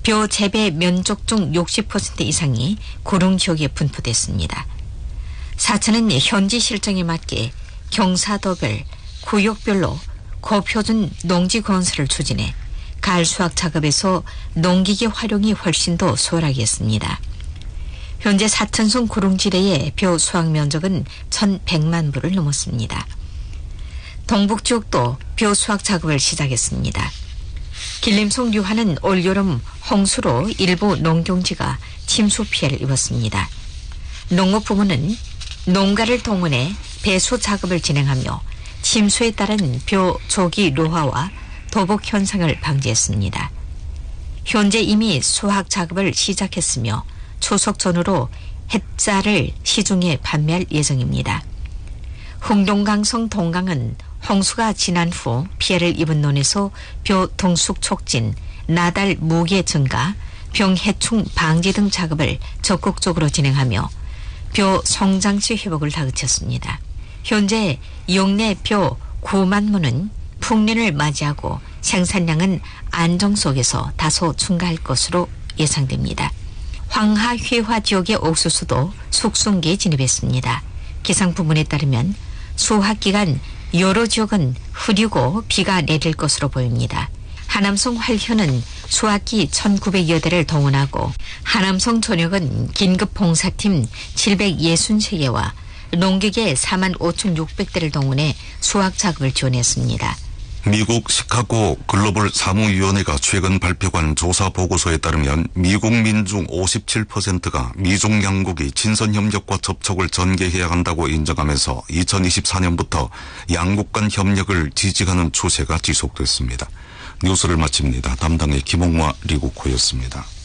벼 재배 면적 중 60% 이상이 구릉 지역에 분포됐습니다. 사천은 현지 실정에 맞게 경사도별, 구역별로 고표준 농지 건설을 추진해 가을 수확 작업에서 농기계 활용이 훨씬 더 수월하게 했습니다. 현재 사천성 구릉지대의 벼 수확 면적은 1,100만 부를 넘었습니다. 동북 지역도 벼 수확 작업을 시작했습니다. 길림송 유화는 올여름 홍수로 일부 농경지가 침수 피해를 입었습니다. 농업부문은 농가를 동원해 배수 작업을 진행하며 침수에 따른 벼 조기 노화와 도복 현상을 방지했습니다. 현재 이미 수확 작업을 시작했으며 추석 전후로 햇쌀을 시중에 판매할 예정입니다. 흥동강성 동강은 홍수가 지난 후 피해를 입은 논에서 벼 동숙 촉진, 나달 무게 증가, 병해충 방지 등 작업을 적극적으로 진행하며 벼 성장시 회복을 다그쳤습니다. 현재 영내 벼 9만 문은 풍년을 맞이하고 생산량은 안정 속에서 다소 증가할 것으로 예상됩니다. 황하 회화 지역의 옥수수도 숙성기에 진입했습니다. 기상부문에 따르면 수확 기간 여러 지역은 흐리고 비가 내릴 것으로 보입니다. 하남성 활현은 수확기 1,900여 대를 동원하고 하남성 전역은 긴급봉사팀 763개와 농기계 45,600대를 동원해 수확 작업을 지원했습니다. 미국 시카고 글로벌 사무위원회가 최근 발표한 조사 보고서에 따르면 미국 민중 57%가 미중 양국이 친선협력과 접촉을 전개해야 한다고 인정하면서 2024년부터 양국 간 협력을 지지하는 추세가 지속됐습니다. 뉴스를 마칩니다. 담당의 김홍화 리국호였습니다.